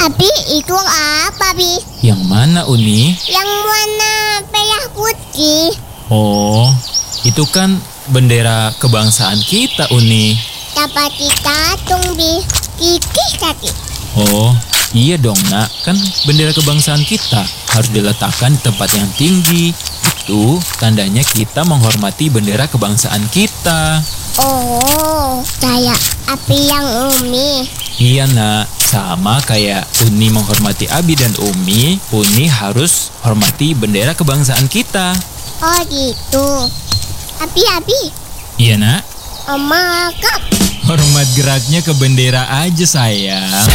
Abi, itu apa, Bi? Yang mana, Uni? Yang warna merah putih. Oh, itu kan bendera kebangsaan kita, Uni. Dapat ditatung, Bi. Titik tadi. Oh, iya dong, Nak. Kan bendera kebangsaan kita harus diletakkan di tempat yang tinggi. Itu tandanya kita menghormati bendera kebangsaan kita. Oh, kayak Abi yang Umi. Iya, Nak. Sama kayak Uni menghormati Abi dan Umi, Uni harus hormati bendera kebangsaan kita. Oh, gitu. Abi. Iya, Nak. Oma, Kak. Hormat geraknya ke bendera aja, sayang.